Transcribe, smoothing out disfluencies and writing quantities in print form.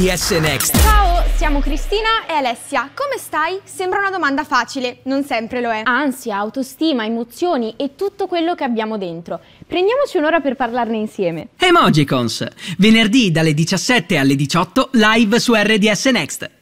RDS Next. Ciao, siamo Cristina e Alessia. Come stai? Sembra una domanda facile, non sempre lo è. Ansia, autostima, emozioni e tutto quello che abbiamo dentro. Prendiamoci un'ora per parlarne insieme. Emojicons, venerdì dalle 17 alle 18 live su RDS Next.